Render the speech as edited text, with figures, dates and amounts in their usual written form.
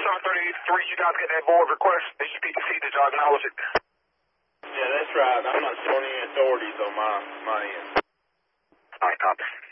933, you guys get that board request, the EPTC, did y'all acknowledge it? Yeah, that's right. I'm not showing any authorities on my end. Alright, copy.